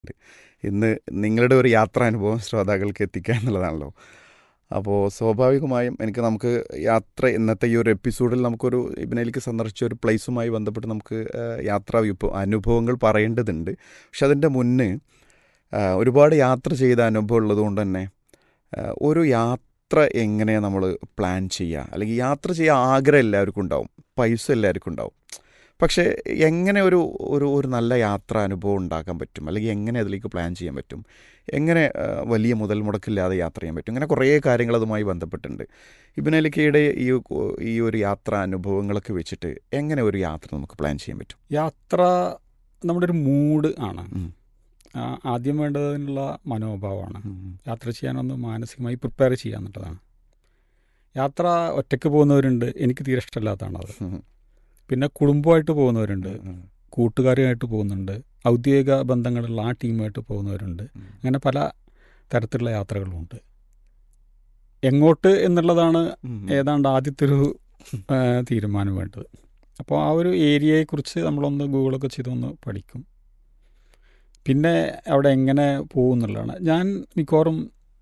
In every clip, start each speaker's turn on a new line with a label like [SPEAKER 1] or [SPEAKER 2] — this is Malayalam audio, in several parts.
[SPEAKER 1] ചെയ്തിട്ടുണ്ട്. ഇന്ന് നിങ്ങളുടെ ഒരു യാത്രാനുഭവം ശ്രോതാക്കൾക്ക് എത്തിക്കുക എന്നുള്ളതാണല്ലോ. അപ്പോൾ സ്വാഭാവികമായും നമുക്ക് യാത്ര ഇന്നത്തെ ഈ ഒരു എപ്പിസോഡിൽ നമുക്കൊരു ഇബിനയിലേക്ക് സന്ദർശിച്ച ഒരു പ്ലേസുമായി ബന്ധപ്പെട്ട് നമുക്ക് അനുഭവങ്ങൾ പറയേണ്ടതുണ്ട്. പക്ഷെ അതിൻ്റെ മുന്നേ ഒരുപാട് യാത്ര ചെയ്ത അനുഭവം ഉള്ളതുകൊണ്ട് തന്നെ ഒരു യാത്ര എങ്ങനെ നമ്മൾ പ്ലാൻ ചെയ്യുക, അല്ലെങ്കിൽ യാത്ര ചെയ്യാൻ ആഗ്രഹം എല്ലാവർക്കും ഉണ്ടാവും, പൈസ എല്ലാവർക്കും ഉണ്ടാവും. പക്ഷേ എങ്ങനെ ഒരു ഒരു ഒരു നല്ല യാത്ര അനുഭവം ഉണ്ടാക്കാൻ പറ്റും, അല്ലെങ്കിൽ എങ്ങനെ അതിലേക്ക് പ്ലാൻ ചെയ്യാൻ പറ്റും, എങ്ങനെ വലിയ മുതൽ മുടക്കില്ലാതെ യാത്ര ചെയ്യാൻ പറ്റും, അങ്ങനെ കുറേ കാര്യങ്ങൾ അതുമായി ബന്ധപ്പെട്ടുണ്ട്. ഇബ്നലിക്കയുടെ ഈ ഒരു യാത്രാ അനുഭവങ്ങളൊക്കെ വെച്ചിട്ട് എങ്ങനെ ഒരു യാത്ര നമുക്ക് പ്ലാൻ ചെയ്യാൻ പറ്റും?
[SPEAKER 2] യാത്ര നമ്മുടെ ഒരു മൂഡ് ആണ്. ആദ്യം വേണ്ടതിനുള്ള മനോഭാവമാണ്. യാത്ര ചെയ്യാനൊന്ന് മാനസികമായി പ്രിപ്പയർ ചെയ്യാന്നുള്ളതാണ്. യാത്ര ഒറ്റയ്ക്ക് പോകുന്നവരുണ്ട്, എനിക്ക് തീരെ ഇഷ്ടമില്ലാത്തതാണ് അത്. പിന്നെ കുടുംബമായിട്ട് പോകുന്നവരുണ്ട്, കൂട്ടുകാരുമായിട്ട് പോകുന്നുണ്ട്, ഔദ്യോഗിക ബന്ധങ്ങളുള്ള ആ ടീമുമായിട്ട് പോകുന്നവരുണ്ട്. അങ്ങനെ പല തരത്തിലുള്ള യാത്രകളുമുണ്ട്. എങ്ങോട്ട് എന്നുള്ളതാണ് ഏതാണ്ട് ആദ്യത്തെ ഒരു തീരുമാനം വേണ്ടത്. അപ്പോൾ ആ ഒരു ഏരിയയെക്കുറിച്ച് നമ്മളൊന്ന് ഗൂഗിളൊക്കെ ചെയ്തൊന്ന് പഠിക്കും. പിന്നെ അവിടെ എങ്ങനെ പോകും എന്നുള്ളതാണ്. ഞാൻ മിക്കവാറും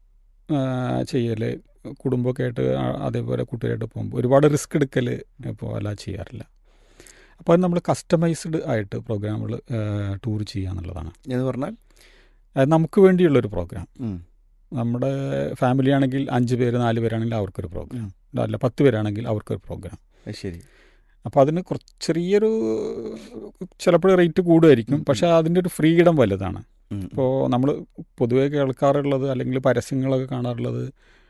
[SPEAKER 2] ചെയ്യൽ കുടുംബമൊക്കെ ആയിട്ട് അതേപോലെ കൂട്ടുകാരായിട്ട് പോകുമ്പോൾ ഒരുപാട് റിസ്ക് എടുക്കൽ ഇപ്പോൾ അല്ല ചെയ്യാറില്ല. അപ്പോൾ അത് നമ്മൾ കസ്റ്റമൈസ്ഡ് ആയിട്ട് പ്രോഗ്രാമുകൾ ടൂർ ചെയ്യുക എന്നുള്ളതാണ്.
[SPEAKER 1] എന്ന് പറഞ്ഞാൽ
[SPEAKER 2] അത് നമുക്ക് വേണ്ടിയുള്ളൊരു പ്രോഗ്രാം. നമ്മുടെ ഫാമിലി ആണെങ്കിൽ 5 പേര് 4 പേരാണെങ്കിൽ അവർക്കൊരു പ്രോഗ്രാം, അല്ല 10 പേരാണെങ്കിൽ അവർക്കൊരു പ്രോഗ്രാം.
[SPEAKER 1] ശരി.
[SPEAKER 2] അപ്പോൾ അതിന് കുറച്ച് ചെറിയൊരു ചിലപ്പോൾ റേറ്റ് കൂടുമായിരിക്കും, പക്ഷേ അതിൻ്റെ ഒരു ഫ്രീഡം വലുതാണ്. ഇപ്പോൾ നമ്മൾ പൊതുവേ കേൾക്കാറുള്ളത് അല്ലെങ്കിൽ പരസ്യങ്ങളൊക്കെ കാണാറുള്ളത്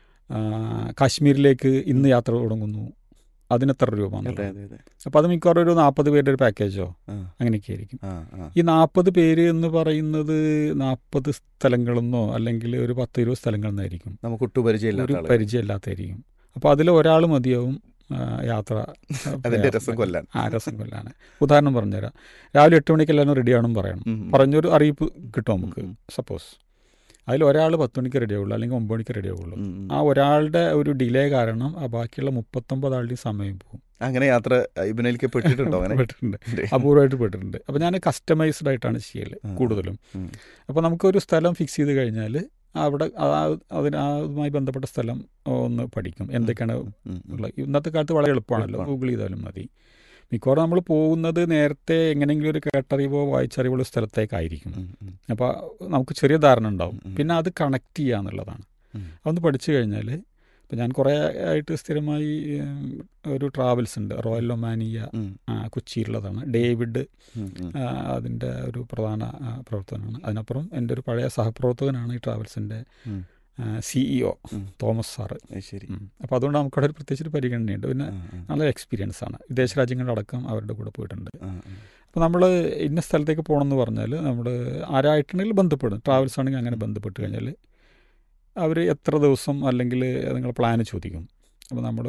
[SPEAKER 2] കാശ്മീരിലേക്ക് ഇന്ന് യാത്ര തുടങ്ങുന്നു, അതിനെത്ര രൂപ. അപ്പോൾ അത് മിക്കവാറും ഒരു 40 പേരുടെ ഒരു പാക്കേജോ അങ്ങനെയൊക്കെ ആയിരിക്കും. ഈ 40 പേര് എന്ന് പറയുന്നത് 40 സ്ഥലങ്ങളെന്നോ അല്ലെങ്കിൽ ഒരു 10-20 സ്ഥലങ്ങളെന്നായിരിക്കും, നമുക്ക് ഒരു പരിചയമില്ലാത്തായിരിക്കും. അപ്പോൾ അതിൽ ഒരാൾ മതിയാവും യാത്ര രസം കൊല്ലാണ്. ഉദാഹരണം പറഞ്ഞുതരാം. രാവിലെ 8 മണിക്ക് എല്ലാവരും റെഡി ആണെന്ന് പറയണം, പറഞ്ഞൊരു അറിയിപ്പ് കിട്ടും നമുക്ക്. സപ്പോസ് അതിൽ ഒരാൾ 10 മണിക്ക് റെഡി ആവുള്ളൂ, അല്ലെങ്കിൽ 9 മണിക്ക് റെഡി ആവുള്ളൂ. ആ ഒരാളുടെ ഒരു ഡിലേ കാരണം ആ ബാക്കിയുള്ള 39 ആളുടെയും സമയം പോകും.
[SPEAKER 1] അങ്ങനെ യാത്ര പെട്ടിട്ടുണ്ടോ?
[SPEAKER 2] പെട്ടിട്ടുണ്ട്, അപൂർവമായിട്ട് പെട്ടിട്ടുണ്ട്. അപ്പോൾ ഞാൻ കസ്റ്റമൈസ്ഡ് ആയിട്ടാണ് ചെയ്യൽ കൂടുതലും. അപ്പോൾ നമുക്കൊരു സ്ഥലം ഫിക്സ് ചെയ്ത് കഴിഞ്ഞാൽ അവിടെ അതുമായി ബന്ധപ്പെട്ട സ്ഥലം ഒന്ന് പഠിക്കും, എന്തൊക്കെയാണ് ഉള്ളത്. ഇന്നത്തെ കാലത്ത് വളരെ എളുപ്പമാണല്ലോ, ഗൂഗിൾ ചെയ്താലും മതി. മിക്കവാറും നമ്മൾ പോകുന്നത് നേരത്തെ എങ്ങനെയെങ്കിലും ഒരു കേട്ടറിവോ വായിച്ചറിവോ സ്ഥലത്തേക്കായിരിക്കും. അപ്പോൾ നമുക്ക് ചെറിയ ധാരണ ഉണ്ടാവും. പിന്നെ അത് കണക്ട് ചെയ്യുക എന്നുള്ളതാണ്. അതൊന്ന് പഠിച്ചു കഴിഞ്ഞാൽ, ഇപ്പം ഞാൻ കുറേ ആയിട്ട് സ്ഥിരമായി ഒരു ട്രാവൽസ് ഉണ്ട്, റോയൽ ഒമാനിയ കൊച്ചിയിലുള്ളതാണ്. ഡേവിഡ് അതിൻ്റെ ഒരു പ്രധാന പ്രവർത്തകനാണ്. അതിനപ്പുറം എൻ്റെ ഒരു പഴയ സഹപ്രവർത്തകനാണ് ഈ ട്രാവൽസിൻ്റെ CEO തോമസ് സാറ്.
[SPEAKER 1] ശരി.
[SPEAKER 2] അപ്പോൾ അതുകൊണ്ട് നമുക്കവിടെ ഒരു പ്രത്യേകിച്ചൊരു പരിഗണനയുണ്ട്. പിന്നെ നല്ല എക്സ്പീരിയൻസ് ആണ്. വിദേശ രാജ്യങ്ങളിലടക്കം അവരുടെ കൂടെ പോയിട്ടുണ്ട്. അപ്പോൾ നമ്മൾ ഇന്ന സ്ഥലത്തേക്ക് പോകണമെന്ന് പറഞ്ഞാൽ നമ്മൾ ആരായിട്ടുണ്ടെങ്കിൽ ബന്ധപ്പെടും. ട്രാവൽസ് ആണെങ്കിൽ അങ്ങനെ ബന്ധപ്പെട്ട് കഴിഞ്ഞാൽ അവർ എത്ര ദിവസം അല്ലെങ്കിൽ നിങ്ങൾ പ്ലാന് ചോദിക്കും. അപ്പോൾ നമ്മൾ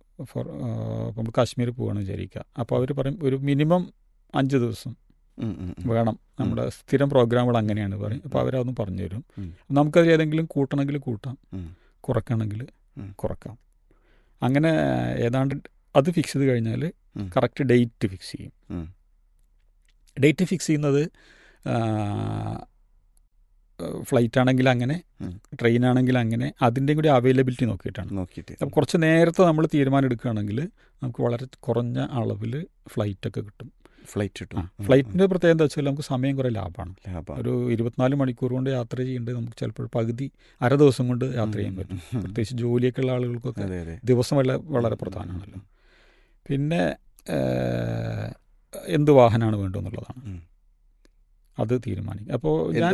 [SPEAKER 2] നമ്മൾ കാശ്മീർ പോവുകയാണെന്ന് വിചാരിക്കുക. അപ്പോൾ അവർ പറയും ഒരു മിനിമം 5 ദിവസം വേണം, നമ്മുടെ സ്ഥിരം പ്രോഗ്രാമുകൾ അങ്ങനെയാണ് പറയും. അപ്പോൾ അവരതൊന്നും പറഞ്ഞു തരും. നമുക്കത് ഏതെങ്കിലും കൂട്ടണമെങ്കിൽ കൂട്ടാം, കുറയ്ക്കണമെങ്കിൽ കുറക്കാം. അങ്ങനെ ഏതാണ്ട് അത് ഫിക്സ് ചെയ്ത് കഴിഞ്ഞാൽ കറക്റ്റ് ഡേറ്റ് ഫിക്സ് ചെയ്യും. ഡേറ്റ് ഫിക്സ് ചെയ്യുന്നത് ഫ്ലൈറ്റ് ആണെങ്കിൽ അങ്ങനെ, ട്രെയിൻ ആണെങ്കിൽ അങ്ങനെ, അതിൻ്റെയും കൂടി അവൈലബിലിറ്റി നോക്കിയിട്ടാണ്. അപ്പോൾ കുറച്ച് നേരത്തെ നമ്മൾ തീരുമാനം എടുക്കുകയാണെങ്കിൽ നമുക്ക് വളരെ കുറഞ്ഞ അളവിൽ ഫ്ലൈറ്റൊക്കെ കിട്ടും. ഫ്ലൈറ്റിൻ്റെ പ്രത്യേകത എന്താ വെച്ചാൽ നമുക്ക് സമയം കുറേ ലാഭമാണ്. ഒരു 24 മണിക്കൂർ കൊണ്ട് യാത്ര ചെയ്യേണ്ടത് നമുക്ക് ചിലപ്പോൾ പകുതി അര ദിവസം കൊണ്ട് യാത്ര ചെയ്യാൻ പറ്റും. പ്രത്യേകിച്ച് ജോലിയൊക്കെ ഉള്ള ആളുകൾക്കൊക്കെ ദിവസം വളരെ പ്രധാനമാണല്ലോ. പിന്നെ എന്ത് വാഹനമാണ് വേണ്ടതെന്നുള്ളതാണ്, അത് തീരുമാനിക്കും. അപ്പോൾ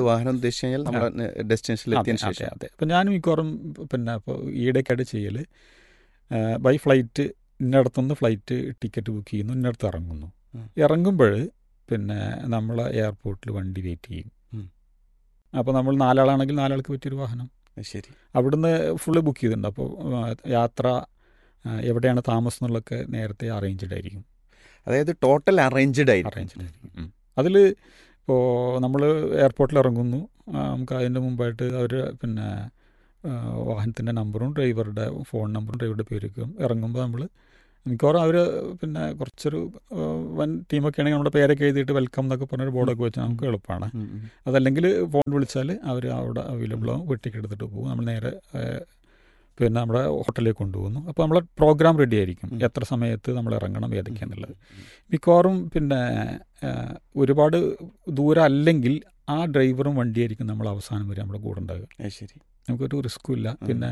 [SPEAKER 2] അതെ. അപ്പോൾ ഞാൻ മിക്കവാറും പിന്നെ ഇപ്പോൾ ഈയിടയ്ക്കായിട്ട് ചെയ്യൽ by flight, ഇന്നടത്തുനിന്ന് flight ticket book ചെയ്യുന്നു, ഇന്നടത്ത് ഇറങ്ങുന്നു. ഇറങ്ങുമ്പോൾ പിന്നെ നമ്മൾ എയർപോർട്ടിൽ വണ്ടി വെയിറ്റ് ചെയ്യും. അപ്പോൾ നമ്മൾ 4 ആളാണെങ്കിൽ 4 ആൾക്ക് പറ്റിയൊരു വാഹനം.
[SPEAKER 1] ശരി.
[SPEAKER 2] അവിടുന്ന് ഫുള്ള് ബുക്ക് ചെയ്തിട്ടുണ്ട്. അപ്പോൾ യാത്ര എവിടെയാണ് താമസം എന്നുള്ളതൊക്കെ നേരത്തെ അറേഞ്ച്ഡ് ആയിരിക്കും.
[SPEAKER 1] അതായത് ടോട്ടൽ അറേഞ്ച്ഡ്
[SPEAKER 2] ആയിരിക്കും. അതിൽ ഇപ്പോൾ നമ്മൾ എയർപോർട്ടിൽ ഇറങ്ങുന്നു, നമുക്ക് അതിൻ്റെ മുമ്പായിട്ട് അവർ പിന്നെ വാഹനത്തിൻ്റെ നമ്പറും ഡ്രൈവറുടെ ഫോൺ നമ്പറും ഡ്രൈവറുടെ പേരൊക്കെ ഇറങ്ങുമ്പോൾ നമ്മൾ മിക്കവാറും അവർ പിന്നെ കുറച്ചൊരു വൻ ടീമൊക്കെ ആണെങ്കിൽ നമ്മുടെ പേരൊക്കെ എഴുതിയിട്ട് വെൽക്കം എന്നൊക്കെ പറഞ്ഞൊരു ബോർഡൊക്കെ വെച്ചാൽ നമുക്ക് എളുപ്പമാണ്. അതല്ലെങ്കിൽ ഫോൺ വിളിച്ചാൽ അവർ അവിടെ അവൈലബിൾ ആവും, വെട്ടിക്ക് എടുത്തിട്ട് പോകും. നമ്മൾ നേരെ പിന്നെ നമ്മുടെ ഹോട്ടലിലേക്ക് കൊണ്ടുപോകുന്നു. അപ്പോൾ നമ്മളെ പ്രോഗ്രാം റെഡി ആയിരിക്കും, എത്ര സമയത്ത് നമ്മൾ ഇറങ്ങണം ഏതൊക്കെയാണെന്നുള്ളത്. മിക്കവാറും പിന്നെ ഒരുപാട് ദൂരം അല്ലെങ്കിൽ ആ ഡ്രൈവറും വണ്ടിയായിരിക്കും നമ്മൾ അവസാനം വരെ നമ്മുടെ കൂടെ ഉണ്ടാകുക.
[SPEAKER 1] ശരി,
[SPEAKER 2] നമുക്കൊരു റിസ്ക്കും ഇല്ല. പിന്നെ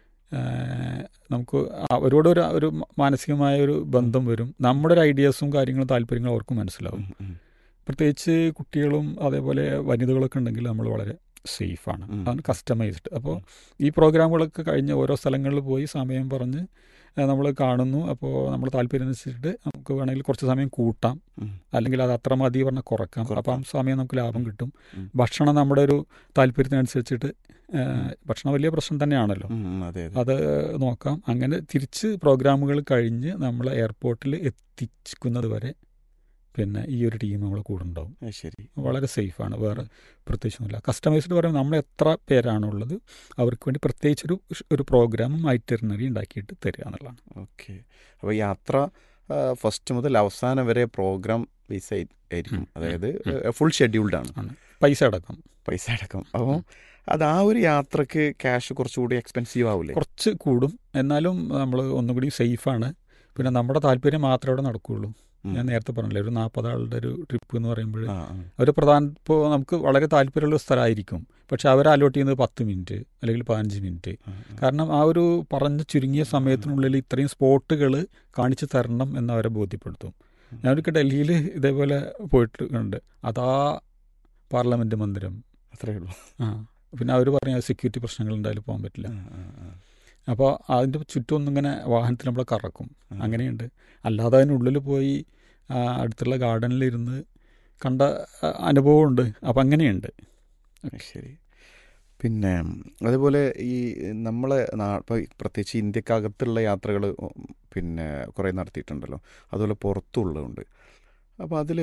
[SPEAKER 2] നമുക്ക് അവരോട് ഒരു മാനസികമായ ഒരു ബന്ധം വരും. നമ്മുടെ ഒരു ഐഡിയാസും കാര്യങ്ങളും താല്പര്യങ്ങളും അവർക്കും മനസ്സിലാവും. പ്രത്യേകിച്ച് കുട്ടികളും അതേപോലെ വനിതകളൊക്കെ ഉണ്ടെങ്കിൽ നമ്മൾ വളരെ സേഫാണ്. അതാണ് കസ്റ്റമൈസ്ഡ്. അപ്പോൾ ഈ പ്രോഗ്രാമുകളൊക്കെ കഴിഞ്ഞ് ഓരോ സ്ഥലങ്ങളിൽ പോയി സമയം പറഞ്ഞ് നമ്മൾ കാണുന്നു. അപ്പോൾ നമ്മൾ താല്പര്യം അനുസരിച്ചിട്ട് നമുക്ക് വേണമെങ്കിൽ കുറച്ച് സമയം കൂട്ടാം, അല്ലെങ്കിൽ അത് അത്ര മതി പറഞ്ഞാൽ കുറക്കാം. അപ്പം ആ സമയം നമുക്ക് ലാഭം കിട്ടും. ഭക്ഷണം നമ്മുടെ ഒരു താല്പര്യത്തിനനുസരിച്ചിട്ട്, ഭക്ഷണം വലിയ പ്രശ്നം തന്നെയാണല്ലോ, അത് നോക്കാം. അങ്ങനെ തിരിച്ച് പ്രോഗ്രാമുകൾ കഴിഞ്ഞ് നമ്മൾ എയർപോർട്ടിൽ എത്തിക്കുന്നത് വരെ പിന്നെ ഈ ഒരു ടീം നമ്മളെ കൂടെ ഉണ്ടാവും.
[SPEAKER 1] ശരി,
[SPEAKER 2] വളരെ സേഫാണ്. വേറെ പ്രത്യേകിച്ചൊന്നുമില്ല. കസ്റ്റമൈസ്ഡ് പറയുമ്പോൾ നമ്മൾ എത്ര പേരാണുള്ളത് അവർക്ക് വേണ്ടി പ്രത്യേകിച്ചൊരു പ്രോഗ്രാമും ഐറ്ററിനറി ഉണ്ടാക്കിയിട്ട് തരിക എന്നുള്ളതാണ്.
[SPEAKER 1] ഓക്കെ. അപ്പോൾ യാത്ര ഫസ്റ്റ് മുതൽ അവസാനം വരെ പ്രോഗ്രാം ബേസ് ആയിരിക്കും, അതായത് ഫുൾ ഷെഡ്യൂൾഡാണ്,
[SPEAKER 2] പൈസ അടക്കം.
[SPEAKER 1] അപ്പോൾ അത് ആ ഒരു യാത്രക്ക് ക്യാഷ് കുറച്ചുകൂടി എക്സ്പെൻസീവ് ആവില്ലേ?
[SPEAKER 2] കുറച്ച് കൂടും, എന്നാലും നമ്മൾ ഒന്നുകൂടി സേഫാണ്. പിന്നെ നമ്മുടെ താല്പര്യം മാത്രമേ അവിടെ നടക്കുകയുള്ളൂ. ഞാൻ നേരത്തെ പറഞ്ഞില്ലേ, ഒരു 40 ആളുടെ ഒരു ട്രിപ്പ് എന്ന് പറയുമ്പോൾ അവർ ഇപ്പോൾ നമുക്ക് വളരെ താല്പര്യമുള്ള സ്ഥലമായിരിക്കും, പക്ഷെ അവർ അലോട്ട് ചെയ്യുന്നത് 10 മിനിറ്റ് അല്ലെങ്കിൽ 15 മിനിറ്റ്. കാരണം ആ ഒരു പറഞ്ഞ ചുരുങ്ങിയ സമയത്തിനുള്ളിൽ ഇത്രയും സ്പോട്ടുകൾ കാണിച്ചു തരണം എന്നവരെ ബോധ്യപ്പെടുത്തും. ഞാനൊക്കെ ഡൽഹിയിൽ ഇതേപോലെ പോയിട്ടുണ്ട്. അതാ പാർലമെൻറ്റ് മന്ദിരം,
[SPEAKER 1] അത്രയേ ഉള്ളൂ.
[SPEAKER 2] പിന്നെ അവർ പറഞ്ഞ സെക്യൂരിറ്റി പ്രശ്നങ്ങൾ ഉണ്ടായാലും പോകാൻ പറ്റില്ല. അപ്പോൾ അതിൻ്റെ ചുറ്റും ഒന്നിങ്ങനെ വാഹനത്തിൽ നമ്മളെ കറക്കും, അങ്ങനെയുണ്ട്. അല്ലാതെ അതിനുള്ളിൽ പോയി അടുത്തുള്ള ഗാർഡനിലിരുന്ന് കണ്ട അനുഭവമുണ്ട്. അപ്പം അങ്ങനെയുണ്ട്.
[SPEAKER 1] ശരി. പിന്നെ അതുപോലെ ഈ നമ്മളെ ഇപ്പോൾ പ്രത്യേകിച്ച് ഇന്ത്യക്കകത്തുള്ള യാത്രകൾ പിന്നെ കുറേ നടത്തിയിട്ടുണ്ടല്ലോ, അതുപോലെ പുറത്തുള്ളതുണ്ട്. അപ്പോൾ അതിൽ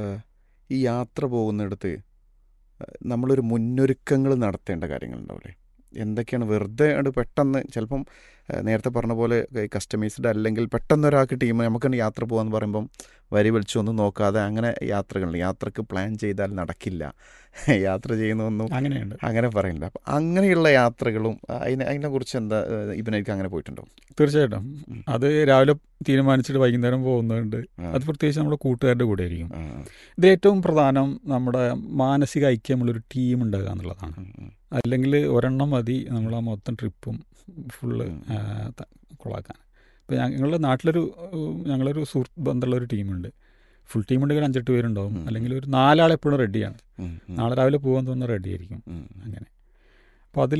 [SPEAKER 1] ഈ യാത്ര പോകുന്നിടത്ത് നമ്മളൊരു മുന്നൊരുക്കങ്ങൾ നടത്തേണ്ട കാര്യങ്ങളുണ്ടാവില്ലേ? എന്തൊക്കെയാണ്? വെറുതെ പെട്ടെന്ന് ചിലപ്പം നേരത്തെ പറഞ്ഞ പോലെ കസ്റ്റമൈസ്ഡ് അല്ലെങ്കിൽ പെട്ടെന്ന് ഒരാൾക്ക് ടീം നമുക്ക് യാത്ര പോകാമെന്ന് പറയുമ്പം വരി വലിച്ചൊന്നും നോക്കാതെ അങ്ങനെ യാത്രകളുണ്ട്. യാത്രക്ക് പ്ലാൻ ചെയ്താൽ നടക്കില്ല, യാത്ര ചെയ്യുന്നതൊന്നും
[SPEAKER 2] അങ്ങനെയുണ്ട്,
[SPEAKER 1] അങ്ങനെ പറയുന്നില്ല. അപ്പം അങ്ങനെയുള്ള യാത്രകളും അതിനെക്കുറിച്ച് എന്താ ഇവനെനിക്ക് അങ്ങനെ പോയിട്ടുണ്ടോ?
[SPEAKER 2] തീർച്ചയായിട്ടും. അത് രാവിലെ തീരുമാനിച്ചിട്ട് വൈകുന്നേരം പോകുന്നുണ്ട്. അത് പ്രത്യേകിച്ച് നമ്മുടെ കൂട്ടുകാരുടെ കൂടെ ആയിരിക്കും. ഇത് ഏറ്റവും പ്രധാനം നമ്മുടെ മാനസിക ഐക്യമുള്ളൊരു ടീം ഉണ്ടാകുക എന്നുള്ളതാണ്. അല്ലെങ്കിൽ ഒരെണ്ണം മതി നമ്മൾ ആ മൊത്തം ട്രിപ്പും ഫുള്ള് കൊളാക്കാൻ. ഇപ്പോൾ ഞങ്ങളുടെ നാട്ടിലൊരു ഞങ്ങളൊരു സുഹൃത്ത് ബന്ധമുള്ളൊരു ടീമുണ്ട്. ഫുൾ ടീം ഉണ്ടെങ്കിൽ 5-8 പേരുണ്ടാവും, അല്ലെങ്കിൽ ഒരു 4 ആൾ എപ്പോഴും റെഡിയാണ്. നാളെ രാവിലെ പോകാൻ തോന്നുന്ന റെഡി ആയിരിക്കും. അങ്ങനെ. അപ്പോൾ അതിൽ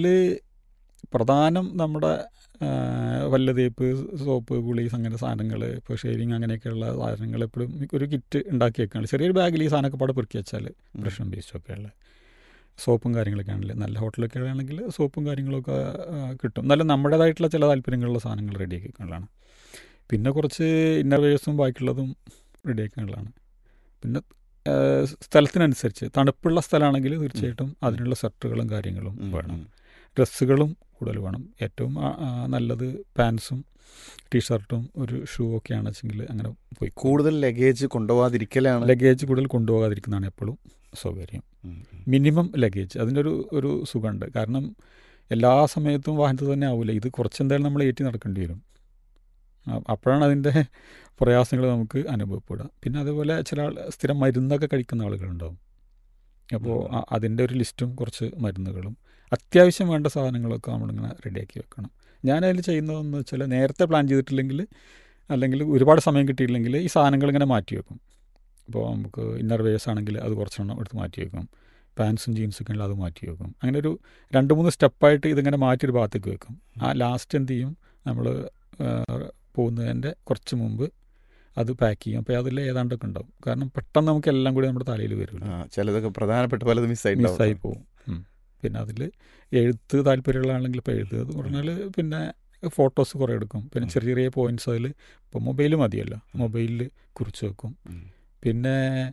[SPEAKER 2] പ്രധാനം നമ്മുടെ വല്ലതേപ്പ്, സോപ്പ്, ഗുളീസ്, അങ്ങനെ സാധനങ്ങൾ, ഇപ്പോൾ ഷേവിങ് അങ്ങനെയൊക്കെയുള്ള സാധനങ്ങൾ എപ്പോഴും ഒരു കിറ്റ് ഉണ്ടാക്കി വെക്കുകയാണ്. ചെറിയൊരു ബാഗിൽ ഈ സാധനമൊക്കെ പാടെ പെറുക്കി വെച്ചാൽ ബ്രഷും പേസ്റ്റൊക്കെ ഉള്ള സോപ്പും കാര്യങ്ങളൊക്കെ ആണെങ്കിൽ, നല്ല ഹോട്ടലൊക്കെ ആണെങ്കിൽ സോപ്പും കാര്യങ്ങളൊക്കെ കിട്ടും. നല്ല നമ്മുടേതായിട്ടുള്ള ചില താല്പര്യങ്ങളുള്ള സാധനങ്ങൾ റെഡിയാക്കി വെക്കാനുള്ളതാണ്. പിന്നെ കുറച്ച് ഇന്നർവേഴ്സും ബാക്കിയുള്ളതും റെഡിയാക്കാനുള്ളതാണ്. പിന്നെ സ്ഥലത്തിനനുസരിച്ച് തണുപ്പുള്ള സ്ഥലമാണെങ്കിൽ തീർച്ചയായിട്ടും അതിനുള്ള സ്വെറ്ററുകളും കാര്യങ്ങളും വേണം. ഡ്രസ്സുകളും കൂടുതൽ വേണം. ഏറ്റവും നല്ലത് പാൻസും ടീഷർട്ടും ഒരു ഷൂ ഒക്കെയാണ് വെച്ചെങ്കിൽ അങ്ങനെ പോയി.
[SPEAKER 1] കൂടുതൽ ലഗേജ് കൊണ്ടുപോകാതിരിക്കലാണ്.
[SPEAKER 2] ലഗേജ് കൂടുതൽ കൊണ്ടുപോകാതിരിക്കുന്നതാണ് എപ്പോഴും സൗകര്യം. മിനിമം ലഗേജ്, അതിൻ്റെ ഒരു സുഖമുണ്ട്. കാരണം എല്ലാ സമയത്തും വാഹനത്തിൽ തന്നെ ആവില്ല. ഇത് കുറച്ചെന്തായാലും നമ്മൾ ഏറ്റി നടക്കേണ്ടി വരും. അപ്പോഴാണ് അതിൻ്റെ പ്രയാസങ്ങൾ നമുക്ക് അനുഭവപ്പെടുക. പിന്നെ അതേപോലെ ചില സ്ഥിരം മരുന്നൊക്കെ കഴിക്കുന്ന ആളുകളുണ്ടാവും. അപ്പോൾ അതിൻ്റെ ഒരു ലിസ്റ്റും കുറച്ച് മരുന്നുകളും അത്യാവശ്യം വേണ്ട സാധനങ്ങളൊക്കെ നമ്മളിങ്ങനെ റെഡിയാക്കി വെക്കണം. ഞാനതിൽ ചെയ്യുന്നതെന്ന് വെച്ചാൽ നേരത്തെ പ്ലാൻ ചെയ്തിട്ടില്ലെങ്കിൽ അല്ലെങ്കിൽ ഒരുപാട് സമയം കിട്ടിയില്ലെങ്കിൽ ഈ സാധനങ്ങൾ ഇങ്ങനെ മാറ്റി വെക്കും. ഇപ്പോൾ നമുക്ക് ഇന്നർ വേഴ്സ് ആണെങ്കിൽ അത് കുറച്ചെണ്ണം എടുത്ത് മാറ്റി വെക്കും. പാൻസും ജീൻസൊക്കെ ഉണ്ടെങ്കിൽ അത് മാറ്റി വെക്കും. അങ്ങനെ ഒരു 2-3 സ്റ്റെപ്പായിട്ട് ഇതിങ്ങനെ മാറ്റിയൊരു ഭാഗത്തേക്ക് വെക്കും. ആ ലാസ്റ്റ് എന്ത് ചെയ്യും, നമ്മൾ പോകുന്നതിൻ്റെ കുറച്ച് മുമ്പ് അത് പാക്ക് ചെയ്യും. അപ്പോൾ അതിൽ ഏതാണ്ടൊക്കെ ഉണ്ടാവും. കാരണം പെട്ടെന്ന് നമുക്ക് എല്ലാം കൂടി നമ്മുടെ തലയിൽ വരില്ല,
[SPEAKER 1] ചിലതൊക്കെ പ്രധാനപ്പെട്ട പലതും മിസ്സായി
[SPEAKER 2] പോകും. പിന്നെ അതിൽ എഴുത്ത് താല്പര്യമുള്ളതാണെങ്കിൽ ഇപ്പോൾ എഴുതുക എന്ന് പറഞ്ഞാൽ പിന്നെ ഫോട്ടോസ് കുറേ എടുക്കും. പിന്നെ ചെറിയ ചെറിയ പോയിൻറ്റ്സ് അതിൽ ഇപ്പോൾ മൊബൈൽ മതിയല്ലോ, മൊബൈലിൽ കുറിച്ച് വെക്കും. പിന്നെ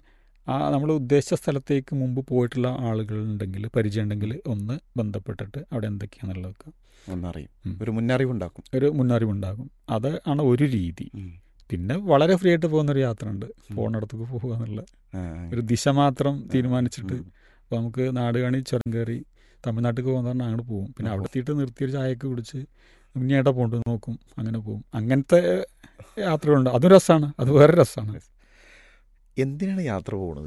[SPEAKER 2] നമ്മൾ ഉദ്ദേശിച്ച സ്ഥലത്തേക്ക് മുമ്പ് പോയിട്ടുള്ള ആളുകളുണ്ടെങ്കിൽ, പരിചയമുണ്ടെങ്കിൽ ഒന്ന് ബന്ധപ്പെട്ടിട്ട് അവിടെ എന്തൊക്കെയാണെന്നുള്ളതൊക്കെ
[SPEAKER 1] ഒന്നറിയും, ഒരു മുന്നറിവുണ്ടാക്കും.
[SPEAKER 2] ഒരു മുന്നറിവുണ്ടാകും. അത് ആണ് ഒരു രീതി. പിന്നെ വളരെ ഫ്രീ ആയിട്ട് പോകുന്നൊരു യാത്ര ഉണ്ട്, പോകുന്നിടത്തേക്ക് പോകുക എന്നുള്ള ഒരു ദിശ മാത്രം തീരുമാനിച്ചിട്ട്. അപ്പോൾ നമുക്ക് നാട് കാണി ചുരം കയറി തമിഴ്നാട്ടിലേക്ക് പോകുന്ന പറഞ്ഞാൽ അങ്ങോട്ട് പോകും. പിന്നെ അവിടെ എത്തിയിട്ട് നിർത്തിയൊരു ചായയൊക്കെ കുടിച്ച് ഇനിയായിട്ടാ പോകേണ്ടത് നോക്കും, അങ്ങനെ പോകും. അങ്ങനത്തെ യാത്രകളുണ്ട്, അതും രസമാണ്, അത് വേറെ രസമാണ്.
[SPEAKER 1] എന്തിനാണ് യാത്ര പോകുന്നത്?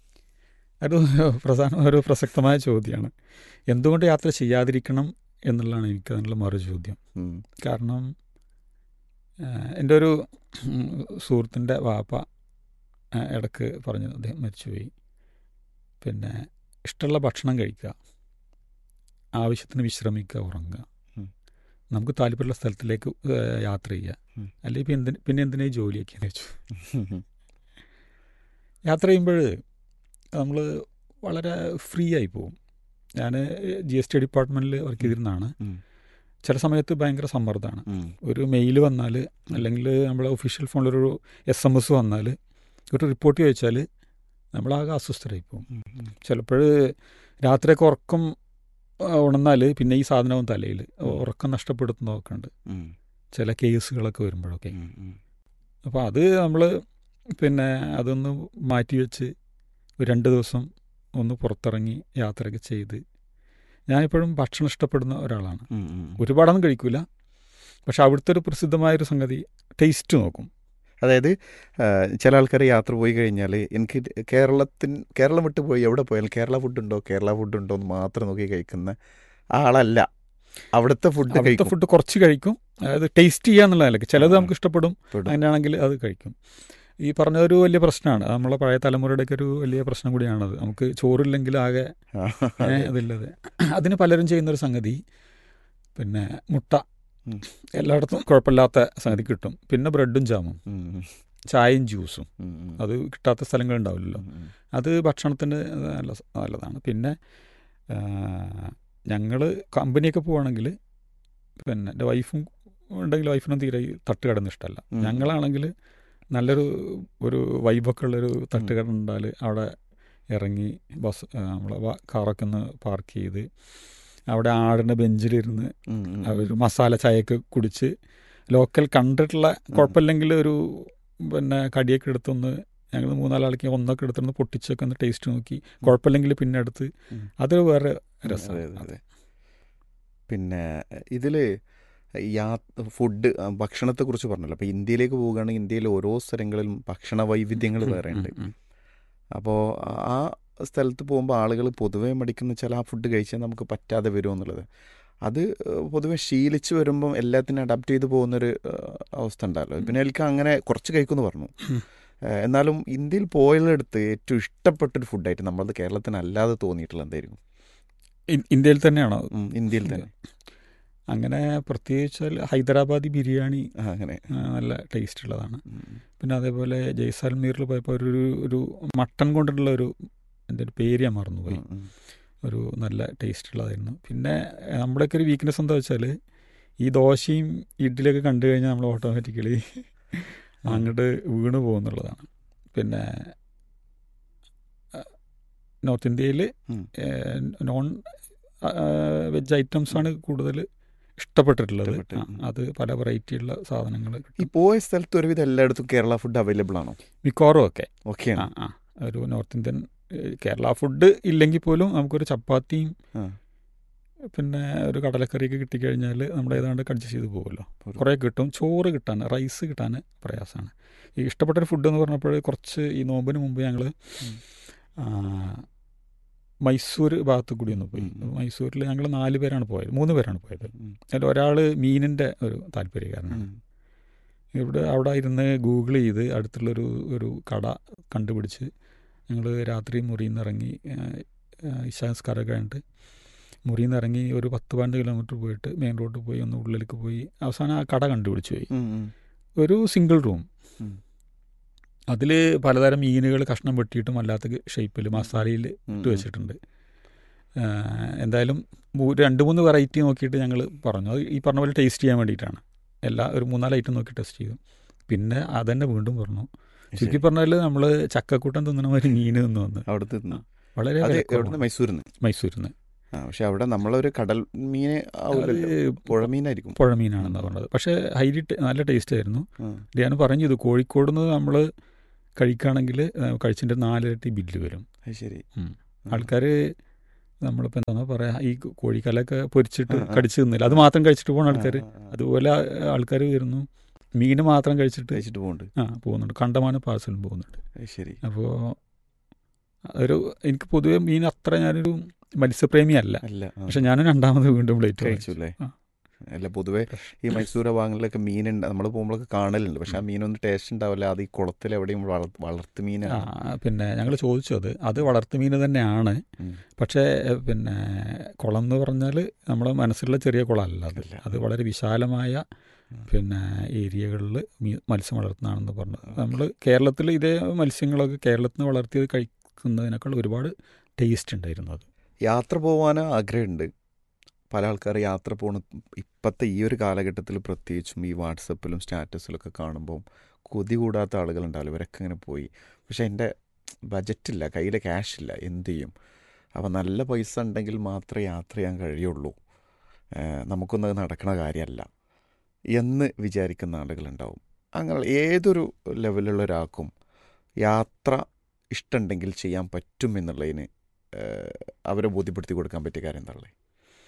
[SPEAKER 2] ഒരു പ്രസക്തമായ ചോദ്യമാണ്. എന്തുകൊണ്ട് യാത്ര ചെയ്യാതിരിക്കണം എന്നുള്ളതാണ് എനിക്ക് അതിനുള്ള മറു ചോദ്യം. കാരണം എൻ്റെ ഒരു സുഹൃത്തിൻ്റെ വാപ്പ ഇടയ്ക്ക് പറഞ്ഞു, അദ്ദേഹം മരിച്ചുപോയി, പിന്നെ ഇഷ്ടമുള്ള ഭക്ഷണം കഴിക്കുക, ആവശ്യത്തിന് വിശ്രമിക്കുക, ഉറങ്ങുക, നമുക്ക് താല്പര്യമുള്ള സ്ഥലത്തിലേക്ക് യാത്ര ചെയ്യുക, അല്ലെങ്കിൽ പിന്നെ എന്തിനാ ജോലിയൊക്കെയെന്ന് വെച്ചു. യാത്ര ചെയ്യുമ്പോൾ നമ്മൾ വളരെ ഫ്രീ ആയി പോകും. ഞാൻ GST ഡിപ്പാർട്ട്മെൻറ്റിൽ വർക്ക് ചെയ്തിരുന്നതാണ്. ചില സമയത്ത് ഭയങ്കര സമ്മർദ്ദമാണ്. ഒരു മെയിൽ വന്നാൽ, അല്ലെങ്കിൽ നമ്മളെ ഒഫീഷ്യൽ ഫോണിലൊരു SMS വന്നാൽ, ഒരു റിപ്പോർട്ട് ചോദിച്ചാൽ നമ്മളാകെ അസ്വസ്ഥരായി പോകും. ചിലപ്പോൾ രാത്രിയൊക്കെ ഉറക്കം ഉണർന്നാൽ പിന്നെ ഈ സാധനവും തലയിൽ ഉറക്കം നഷ്ടപ്പെടുത്തുന്നതൊക്കെ ഉണ്ട്, ചില കേസുകളൊക്കെ വരുമ്പോഴൊക്കെ. അപ്പോൾ അത് നമ്മൾ പിന്നെ അതൊന്ന് മാറ്റി വെച്ച് ഒരു 2 ദിവസം ഒന്ന് പുറത്തിറങ്ങി യാത്രയൊക്കെ ചെയ്ത്. ഞാനിപ്പോഴും ഭക്ഷണം ഇഷ്ടപ്പെടുന്ന ഒരാളാണ്. ഒരുപാടൊന്നും കഴിക്കില്ല, പക്ഷെ അവിടുത്തെ ഒരു പ്രസിദ്ധമായൊരു സംഗതി ടേസ്റ്റ് നോക്കും.
[SPEAKER 1] അതായത് ചില ആൾക്കാർ യാത്ര പോയി കഴിഞ്ഞാൽ എനിക്ക് കേരളം വിട്ട് പോയി എവിടെ പോയാലും കേരള ഫുഡ് ഉണ്ടോ എന്ന് മാത്രം നോക്കി കഴിക്കുന്ന ആളല്ല. അവിടുത്തെ ഫുഡ്
[SPEAKER 2] കുറച്ച് കഴിക്കും, അതായത് ടേസ്റ്റ് ചെയ്യാന്നുള്ളതല്ല. ചിലത് നമുക്ക് ഇഷ്ടപ്പെടും, അങ്ങനെയാണെങ്കിൽ അത് കഴിക്കും. ഈ പറഞ്ഞതൊരു വലിയ പ്രശ്നമാണ്, നമ്മളെ പഴയ തലമുറയുടെയൊക്കെ ഒരു വലിയ പ്രശ്നം കൂടിയാണത്. നമുക്ക് ചോറില്ലെങ്കിൽ ആകെ അതില്ലത്. അതിന് പലരും ചെയ്യുന്നൊരു സംഗതി, പിന്നെ മുട്ട എല്ലായിടത്തും കുഴപ്പമില്ലാത്ത സംഗതി കിട്ടും, പിന്നെ ബ്രെഡും ജാമും, ചായയും ജ്യൂസും, അത് കിട്ടാത്ത സ്ഥലങ്ങളുണ്ടാവില്ലല്ലോ. അത് ഭക്ഷണത്തിന് നല്ലതാണ്. പിന്നെ ഞങ്ങൾ കമ്പനിയൊക്കെ പോവുകയാണെങ്കിൽ, പിന്നെ എൻ്റെ വൈഫും ഉണ്ടെങ്കിൽ വൈഫിനും തീരെ തട്ടുകടന്ന് ഇഷ്ടമല്ല. ഞങ്ങളാണെങ്കിൽ ഒരു വൈബൊക്കെ ഉള്ളൊരു തട്ടുകട ഉണ്ടാൽ അവിടെ ഇറങ്ങി നമ്മളെ കാറൊക്കെ ഒന്ന് പാർക്ക് ചെയ്ത് അവിടെ ആടിൻ്റെ ബെഞ്ചിലിരുന്ന് ഒരു മസാല ചായയൊക്കെ കുടിച്ച്, ലോക്കൽ കണ്ടിട്ടുള്ള കുഴപ്പമില്ലെങ്കിൽ ഒരു പിന്നെ കടിയൊക്കെ എടുത്തൊന്ന് ഞങ്ങൾ 3-4 ആൾക്ക് ഒന്നൊക്കെ എടുത്തൊന്ന് പൊട്ടിച്ചൊക്കെ ഒന്ന് ടേസ്റ്റ് നോക്കി, കുഴപ്പമില്ലെങ്കിൽ പിന്നെ എടുത്ത്, അതൊരു വേറെ രസമാണ്.
[SPEAKER 1] പിന്നെ ഇതിൽ ഭക്ഷണത്തെക്കുറിച്ച് പറഞ്ഞല്ലോ. അപ്പോൾ ഇന്ത്യയിലേക്ക് പോവുകയാണെങ്കിൽ ഇന്ത്യയിൽ ഓരോ സ്ഥലങ്ങളിലും ഭക്ഷണ വൈവിധ്യങ്ങൾ വേറെ ഉണ്ട്. അപ്പോൾ ആ സ്ഥലത്ത് പോകുമ്പോൾ ആളുകൾ പൊതുവേ മടിക്കുന്ന വെച്ചാൽ ആ ഫുഡ് കഴിച്ചാൽ നമുക്ക് പറ്റാതെ വരുമോ എന്നുള്ളത്. അത് പൊതുവെ ശീലിച്ച് വരുമ്പം എല്ലാത്തിനും അഡാപ്റ്റ് ചെയ്ത് പോകുന്നൊരു അവസ്ഥ ഉണ്ടല്ലോ. പിന്നെ എനിക്ക് അങ്ങനെ കുറച്ച് കഴിക്കുമെന്ന് പറഞ്ഞു. എന്നാലും ഇന്ത്യയിൽ പോയതെടുത്ത് ഏറ്റവും ഇഷ്ടപ്പെട്ടൊരു ഫുഡായിട്ട് നമ്മളത് കേരളത്തിനല്ലാതെ തോന്നിയിട്ടുള്ള എന്തായിരിക്കും?
[SPEAKER 2] ഇന്ത്യയിൽ തന്നെയാണോ?
[SPEAKER 1] ഇന്ത്യയിൽ തന്നെ.
[SPEAKER 2] അങ്ങനെ പ്രത്യേകിച്ചാൽ ഹൈദരാബാദി ബിരിയാണി അങ്ങനെ നല്ല ടേസ്റ്റ് ഉള്ളതാണ്. പിന്നെ അതേപോലെ ജയ്സാൽമീറിൽ പോയപ്പോൾ ഒരു മട്ടൺ കൊണ്ടുള്ള എന്തൊരു പേര് ഞാൻ മറന്നുപോയി, ഒരു നല്ല ടേസ്റ്റ് ഉള്ളതായിരുന്നു. പിന്നെ നമ്മുടെയൊക്കെ ഒരു വീക്ക്നെസ് എന്താ വെച്ചാൽ, ഈ ദോശയും ഇഡ്ഡലിയൊക്കെ കണ്ടു കഴിഞ്ഞാൽ നമ്മൾ ഓട്ടോമാറ്റിക്കലി അങ്ങോട്ട് വീണ് പോകുന്നുള്ളതാണ്. പിന്നെ നോർത്ത് ഇന്ത്യയിൽ നോൺ വെജ് ഐറ്റംസാണ് കൂടുതൽ ഇഷ്ടപ്പെട്ടിട്ടുള്ളത്. അത് പല വെറൈറ്റിയുള്ള സാധനങ്ങൾ.
[SPEAKER 1] ഈ പോയ സ്ഥലത്ത് ഒരുവിധം എല്ലായിടത്തും കേരള ഫുഡ് അവൈലബിൾ ആണോ?
[SPEAKER 2] മിക്കവാറും ഒക്കെ
[SPEAKER 1] ഓക്കെ.
[SPEAKER 2] ഒരു നോർത്ത് ഇന്ത്യൻ കേരള ഫുഡ് ഇല്ലെങ്കിൽ പോലും നമുക്കൊരു ചപ്പാത്തിയും പിന്നെ ഒരു കടലക്കറിയൊക്കെ കിട്ടിക്കഴിഞ്ഞാൽ നമ്മൾ ഏതാണ്ട് അഡ്ജസ്റ്റ് ചെയ്ത് പോകുമല്ലോ. കുറേ കിട്ടും. ചോറ് കിട്ടാൻ, റൈസ് കിട്ടാൻ പ്രയാസമാണ്. ഈ ഇഷ്ടപ്പെട്ടൊരു ഫുഡ് എന്ന് പറഞ്ഞപ്പോൾ കുറച്ച് ഈ നോമ്പിന് മുമ്പ് ഞങ്ങൾ മൈസൂർ ഭാഗത്ത് കൂടി ഒന്ന് പോയി. മൈസൂരിൽ ഞങ്ങൾ 3 പേരാണ് പോയത്. അതിൽ ഒരാൾ മീനിൻ്റെ ഒരു താല്പര്യക്കാരനാണ്. അവിടെ ഇരുന്ന് ഗൂഗിൾ ചെയ്ത് അടുത്തുള്ളൊരു കട കണ്ടുപിടിച്ച് ഞങ്ങൾ രാത്രി മുറിയിൽ നിന്ന് ഇറങ്ങി, ഇശാസ്കാരൊക്കെ കഴിഞ്ഞിട്ട് മുറിയിൽ നിന്ന് ഇറങ്ങി ഒരു 10-12 കിലോമീറ്റർ പോയിട്ട് മെയിൻ റോഡിൽ പോയി ഒന്ന് ഉള്ളിലേക്ക് പോയി അവസാനം ആ കട കണ്ടുപിടിച്ച് പോയി. ഒരു സിംഗിൾ റൂം, അതിൽ പലതരം മീനുകൾ കഷ്ണം വെട്ടിയിട്ടും അല്ലാത്ത ഷേപ്പിൽ മസാലയിൽ ഇട്ട് വെച്ചിട്ടുണ്ട്. എന്തായാലും 2-3 വെറൈറ്റി നോക്കിയിട്ട് ഞങ്ങൾ പറഞ്ഞു, അത് ഈ പറഞ്ഞ പോലെ ടേസ്റ്റ് ചെയ്യാൻ വേണ്ടിയിട്ടാണ്. ഒരു 3-4 ഐറ്റം നോക്കി ടെസ്റ്റ് ചെയ്തു. പിന്നെ അതന്നെ വീണ്ടും പറഞ്ഞു, ചുരുക്കി പറഞ്ഞാൽ നമ്മൾ ചക്കക്കൂട്ടം തിന്നണ മാതിരി മീൻ തിന്നു വന്ന്
[SPEAKER 1] അവിടെ നിന്ന്
[SPEAKER 2] വളരെ
[SPEAKER 1] എവിടെ മൈസൂരിൽ നിന്ന് പക്ഷെ അവിടെ നമ്മളൊരു കടൽ മീൻ പുഴമീനായിരിക്കും,
[SPEAKER 2] പുഴമീനാണെന്നാണ് പറഞ്ഞത്. പക്ഷേ ഹൈലി നല്ല ടേസ്റ്റ് ആയിരുന്നു. ഞാൻ പറഞ്ഞു ഇത് കോഴിക്കോട് നിന്ന് നമ്മൾ കഴിക്കുകയാണെങ്കിൽ കഴിച്ചിട്ട് 4 ഇരട്ടി ബില്ല് വരും.
[SPEAKER 1] ശരി.
[SPEAKER 2] ആൾക്കാർ നമ്മളിപ്പോൾ എന്താ പറയുക, ഈ കോഴിക്കലൊക്കെ പൊരിച്ചിട്ട് കടിച്ച് തിന്നില്ല, അത് മാത്രം കഴിച്ചിട്ട് പോകുന്ന ആൾക്കാർ, അതുപോലെ ആൾക്കാർ വരുന്നു മീൻ മാത്രം കഴിച്ചിട്ട് പോകുന്നുണ്ട്. കണ്ടമാനം പാഴ്സലും പോകുന്നുണ്ട്.
[SPEAKER 1] ശരി.
[SPEAKER 2] അപ്പോൾ എനിക്ക് പൊതുവെ മീൻ അത്ര ഞാനൊരു മത്സ്യപ്രേമി അല്ല, പക്ഷെ ഞാൻ രണ്ടാമത് വീണ്ടും പ്ലേറ്റ്
[SPEAKER 1] കഴിച്ചു അല്ലേ? അല്ല, പൊതുവേ ഈ മൈസൂർ ഭാഗങ്ങളിലൊക്കെ മീനുണ്ട്, നമ്മൾ പോകുമ്പോഴൊക്കെ കാണലുണ്ട്, പക്ഷെ ആ മീനൊന്നും ടേസ്റ്റ് ഉണ്ടാവില്ല. അത് ഈ കുളത്തിൽ എവിടെയും വളർത്തു മീനാണ്.
[SPEAKER 2] പിന്നെ ഞങ്ങൾ ചോദിച്ചത് അത് വളർത്തു മീൻ തന്നെയാണ്, പക്ഷേ പിന്നെ കുളം എന്ന് പറഞ്ഞാൽ നമ്മുടെ മനസ്സിലുള്ള ചെറിയ കുളമല്ല, അത് വളരെ വിശാലമായ പിന്നെ ഏരിയകളിൽ മത്സ്യം വളർത്തുന്നതാണെന്ന് പറഞ്ഞു. നമ്മൾ കേരളത്തിൽ ഇതേ മത്സ്യങ്ങളൊക്കെ കേരളത്തിൽ നിന്ന് വളർത്തിയത് കഴിക്കുന്നതിനേക്കാൾ ഒരുപാട് ടേസ്റ്റ് ഉണ്ടായിരുന്നു. അത്
[SPEAKER 1] യാത്ര പോകാൻ ആഗ്രഹമുണ്ട്. പല ആൾക്കാർ യാത്ര പോകണം ഇപ്പോഴത്തെ ഈ ഒരു കാലഘട്ടത്തിൽ, പ്രത്യേകിച്ചും ഈ വാട്സപ്പിലും സ്റ്റാറ്റസിലൊക്കെ കാണുമ്പം കൊതി കൂടാത്ത ആളുകളുണ്ടാവില്ല. ഇവരൊക്കെ ഇങ്ങനെ പോയി, പക്ഷേ എൻ്റെ ബജറ്റില്ല, കയ്യിൽ ക്യാഷില്ല, എന്ത് ചെയ്യും? അപ്പോൾ നല്ല പൈസ ഉണ്ടെങ്കിൽ മാത്രമേ യാത്ര ചെയ്യാൻ കഴിയുള്ളൂ, നമുക്കൊന്നത് നടക്കണ കാര്യമല്ല എന്ന് വിചാരിക്കുന്ന ആളുകളുണ്ടാവും. അങ്ങനെ ഏതൊരു ലെവലുള്ള ഒരാൾക്കും യാത്ര ഇഷ്ടമുണ്ടെങ്കിൽ ചെയ്യാൻ പറ്റും എന്നുള്ളതിന് അവരെ ബോധ്യപ്പെടുത്തി കൊടുക്കാൻ പറ്റിയ കാര്യം എന്താ ഉള്ളത്?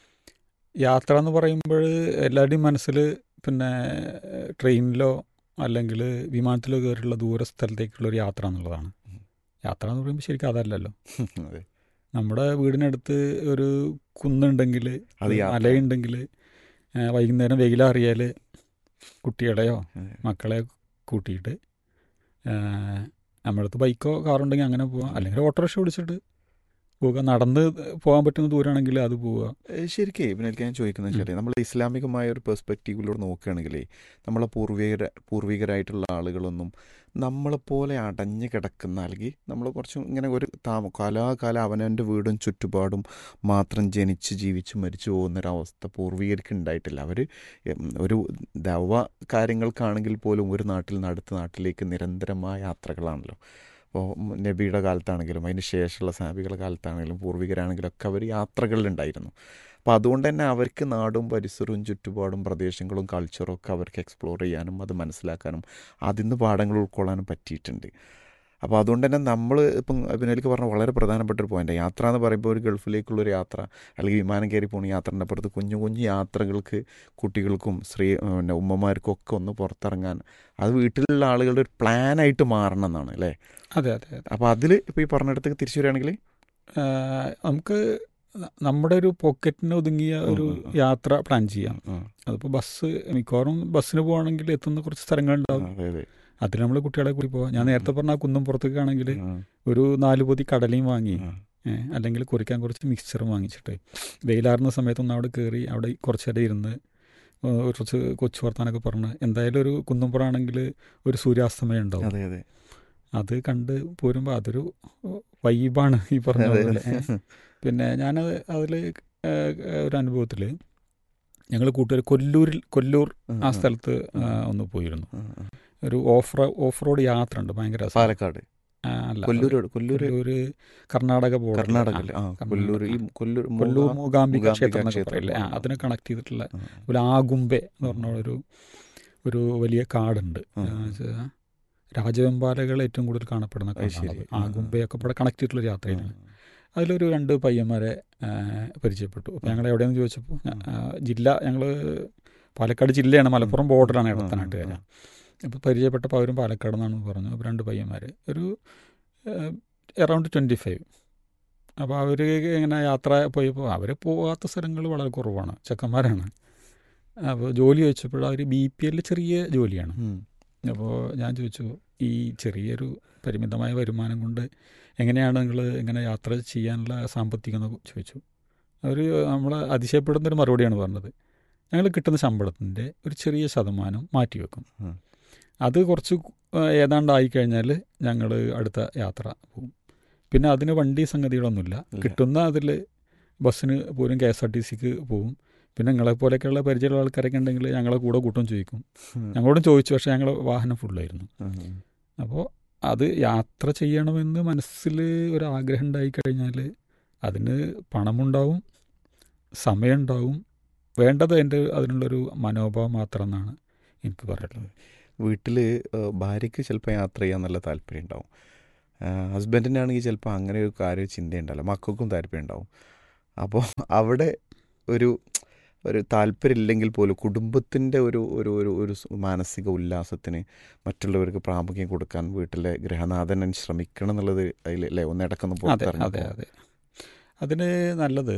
[SPEAKER 2] യാത്ര എന്ന് പറയുമ്പോൾ എല്ലാവരുടെയും മനസ്സിൽ പിന്നെ ട്രെയിനിലോ അല്ലെങ്കിൽ വിമാനത്തിലോ കയറിയുള്ള ദൂര സ്ഥലത്തേക്കുള്ളൊരു യാത്ര എന്നുള്ളതാണ്. യാത്ര എന്ന് പറയുമ്പോൾ ശരിക്കും അതല്ലല്ലോ. നമ്മുടെ വീടിനടുത്ത് ഒരു കുന്നുണ്ടെങ്കിൽ, മലയുണ്ടെങ്കിൽ, വൈകുന്നേരം വെയിലറിയാൽ കുട്ടികളെയോ മക്കളെയോ കൂട്ടിയിട്ട് നമ്മുടെ അടുത്ത് ബൈക്കോ കാറുണ്ടെങ്കിൽ അങ്ങനെ പോവാം, അല്ലെങ്കിൽ ഓട്ടോറിക്ഷ പിടിച്ചിട്ട് പോവുക. നടന്ന് പോകാൻ പറ്റുന്ന ദൂരമാണെങ്കിൽ അത് പോവുക.
[SPEAKER 1] ശരിക്കും പിന്നെ എനിക്ക് ഞാൻ ചോദിക്കുന്നത് വെച്ചാൽ, നമ്മൾ ഇസ്ലാമികമായ ഒരു പെർസ്പെക്റ്റീവിലൂടെ നോക്കുകയാണെങ്കിൽ നമ്മളെ പൂർവികരായിട്ടുള്ള ആളുകളൊന്നും നമ്മളെപ്പോലെ അടഞ്ഞു കിടക്കുന്ന, അല്ലെങ്കിൽ നമ്മൾ കുറച്ചും ഇങ്ങനെ ഒരു കാലാകാലം അവനവൻ്റെ വീടും ചുറ്റുപാടും മാത്രം ജനിച്ച് ജീവിച്ച് മരിച്ചു പോകുന്നൊരവസ്ഥ പൂർവികർക്ക് ഉണ്ടായിട്ടില്ല. അവർ ഒരു ദൈവ കാര്യങ്ങൾക്കാണെങ്കിൽ പോലും ഒരു നാട്ടിൽ നിന്ന് അടുത്ത നാട്ടിലേക്ക് നിരന്തരമായ യാത്രകളാണല്ലോ. അപ്പോൾ നബിയുടെ കാലത്താണെങ്കിലും അതിന് ശേഷമുള്ള സാബികളുടെ കാലത്താണെങ്കിലും പൂർവികരാണെങ്കിലും ഒക്കെ അവർ യാത്രകളിലുണ്ടായിരുന്നു. അപ്പോൾ അതുകൊണ്ട് തന്നെ അവർക്ക് നാടും പരിസരവും ചുറ്റുപാടും പ്രദേശങ്ങളും കൾച്ചറും ഒക്കെ അവർക്ക് എക്സ്പ്ലോർ ചെയ്യാനും അത് മനസ്സിലാക്കാനും അതിൽ നിന്ന് പാഠങ്ങൾ ഉൾക്കൊള്ളാനും പറ്റിയിട്ടുണ്ട്. അപ്പോൾ അതുകൊണ്ട് തന്നെ നമ്മൾ ഇപ്പം അഭിനയിലേക്ക് പറഞ്ഞ വളരെ പ്രധാനപ്പെട്ട ഒരു പോയിൻ്റ്, യാത്ര എന്ന് പറയുമ്പോൾ ഒരു ഗൾഫിലേക്കുള്ളൊരു യാത്ര അല്ലെങ്കിൽ വിമാനം കയറി പോകുന്ന യാത്രൻ്റെ അപ്പുറത്ത് കുഞ്ഞു കുഞ്ഞു യാത്രകൾക്ക് കുട്ടികൾക്കും പിന്നെ ഉമ്മമാർക്കും ഒക്കെ ഒന്ന് പുറത്തിറങ്ങാൻ അത് വീട്ടിലുള്ള ആളുകളുടെ ഒരു പ്ലാനായിട്ട് മാറണം എന്നാണ് അല്ലേ?
[SPEAKER 2] അതെ അതെ.
[SPEAKER 1] അപ്പോൾ അതിൽ ഇപ്പോൾ ഈ പറഞ്ഞിടത്തേക്ക് തിരിച്ചു വരികയാണെങ്കിൽ
[SPEAKER 2] നമുക്ക് നമ്മുടെ ഒരു പോക്കറ്റിന് ഒതുങ്ങിയ ഒരു യാത്ര പ്ലാൻ ചെയ്യാം. അതിപ്പോൾ മിക്കവാറും ബസ്സിന് പോകണമെങ്കിൽ എത്തുന്ന കുറച്ച് സ്ഥലങ്ങളുണ്ടാവും, അതിൽ നമ്മൾ കുട്ടികളെ കൂടി പോവാം. ഞാൻ നേരത്തെ പറഞ്ഞ കുന്നും പുറത്തേക്കാണെങ്കിൽ ഒരു 4 പൊതി കടലയും വാങ്ങി, അല്ലെങ്കിൽ കുറിക്കാൻ കുറച്ച് മിക്സ്ചറും വാങ്ങിച്ചിട്ട് വെയിലാറുന്ന സമയത്തൊന്ന് അവിടെ കയറി അവിടെ കുറച്ച് നേരം ഇരുന്ന് കുറച്ച് കൊച്ചു വർത്താനൊക്കെ പറഞ്ഞ്, എന്തായാലും ഒരു കുന്നുംപുറമാണെങ്കിൽ ഒരു സൂര്യാസ്തമയം ഉണ്ടാവും, അത് കണ്ട് പോരുമ്പോൾ അതൊരു വൈബാണ് ഈ പറഞ്ഞ പോലെ. പിന്നെ ഞാനത് അതിൽ ഒരു അനുഭവത്തിൽ ഞങ്ങൾ കൂട്ടുകാർ കൊല്ലൂർ ആ സ്ഥലത്ത് ഒന്ന് പോയിരുന്നു. ഒരു ഓഫ് റോഡ് യാത്ര ഉണ്ട്, ഭയങ്കര
[SPEAKER 1] പാലക്കാട്
[SPEAKER 2] അല്ല കൊല്ലൂർ കർണാടക ബോർഡർ, കൊല്ലൂർ മൂകാംബിക ക്ഷേത്രം എന്നൊക്കെ പറയില്ലേ, അതിനെ കണക്ട് ചെയ്തിട്ടുള്ള ഒരു ആഗുംബെ എന്ന് പറഞ്ഞ ഒരു വലിയ കാടുണ്ട്. രാജവെമ്പാലകൾ ഏറ്റവും കൂടുതൽ കാണപ്പെടുന്ന കാടാണത്. ആഗുംബയൊക്കെ ഇവിടെ കണക്ട് ചെയ്തിട്ടുള്ള യാത്രയിലാണ്. അതിലൊരു 2 പയ്യന്മാരെ പരിചയപ്പെട്ടു. അപ്പോൾ ഞങ്ങൾ എവിടെയെന്ന് ചോദിച്ചപ്പോൾ ഞങ്ങൾ പാലക്കാട് ജില്ലയാണ്, മലപ്പുറം ബോർഡറാണ് ഇടത്തനാട്ടുകാർ. അപ്പോൾ പരിചയപ്പെട്ടപ്പോൾ അവരും പാലക്കാട് നിന്നാണെന്ന് പറഞ്ഞു. അപ്പോൾ 2 പയ്യന്മാർ ഒരു അറൗണ്ട് 25. അപ്പോൾ അവർ ഇങ്ങനെ യാത്ര പോയപ്പോൾ അവർ പോകാത്ത സ്ഥലങ്ങൾ വളരെ കുറവാണ്, ചെക്കന്മാരാണ്. അപ്പോൾ ജോലി ചോദിച്ചപ്പോൾ അവർ BPL ചെറിയ ജോലിയാണ്. അപ്പോൾ ഞാൻ ചോദിച്ചു, ഈ ചെറിയൊരു പരിമിതമായ വരുമാനം കൊണ്ട് എങ്ങനെയാണ് നിങ്ങൾ ഇങ്ങനെ യാത്ര ചെയ്യാനുള്ള സാമ്പത്തികം എന്ന് ചോദിച്ചു. അവർ നമ്മളെ അതിശയപ്പെടുന്നൊരു മറുപടിയാണ് പറഞ്ഞത്, ഞങ്ങൾ കിട്ടുന്ന ശമ്പളത്തിൻ്റെ ഒരു ചെറിയ ശതമാനം മാറ്റിവെക്കും, അത് കുറച്ച് ഏതാണ്ടായിക്കഴിഞ്ഞാൽ ഞങ്ങൾ അടുത്ത യാത്ര പോകും. പിന്നെ അതിന് വണ്ടി സംഗതികളൊന്നുമില്ല, കിട്ടുന്ന അതിൽ ബസ്സിന് പോലും KSRTCക്ക് പോകും. പിന്നെ നിങ്ങളെപ്പോലെയൊക്കെയുള്ള പരിചയമുള്ള ആൾക്കാരൊക്കെ ഉണ്ടെങ്കിൽ ഞങ്ങളെ കൂടെ കൂട്ടും ചോദിക്കും. ഞങ്ങളോടും ചോദിച്ചു, പക്ഷേ ഞങ്ങൾ വാഹനം ഫുള്ളായിരുന്നു. അപ്പോൾ അത് യാത്ര ചെയ്യണമെന്ന് മനസ്സിൽ ഒരാഗ്രഹം ഉണ്ടായി കഴിഞ്ഞാൽ അതിന് പണമുണ്ടാവും, സമയമുണ്ടാവും, വേണ്ടത് അതിനുള്ളൊരു മനോഭാവം മാത്രം എന്നാണ് എനിക്ക് പറയുള്ളത്.
[SPEAKER 1] വീട്ടിൽ ഭാര്യയ്ക്ക് ചിലപ്പോൾ യാത്ര ചെയ്യാൻ നല്ല താല്പര്യം ഉണ്ടാവും, ഹസ്ബൻഡിനാണെങ്കിൽ ചിലപ്പോൾ അങ്ങനെ ഒരു കാര്യം ചിന്തയുണ്ടല്ലോ, മക്കൾക്കും താല്പര്യം ഉണ്ടാവും. അപ്പോൾ അവിടെ ഒരു താല്പര്യമില്ലെങ്കിൽ പോലും കുടുംബത്തിൻ്റെ ഒരു ഒരു ഒരു ഒരു മാനസിക ഉല്ലാസത്തിന് മറ്റുള്ളവർക്ക് പ്രാമുഖ്യം കൊടുക്കാൻ വീട്ടിലെ ഗൃഹനാഥൻ ശ്രമിക്കണം എന്നുള്ളത് അതിലല്ലേ ഒന്നിടക്കൊന്ന്
[SPEAKER 2] അതെ
[SPEAKER 1] പുറത്തിറങ്ങി.
[SPEAKER 2] അതെ. അതിന് നല്ലത്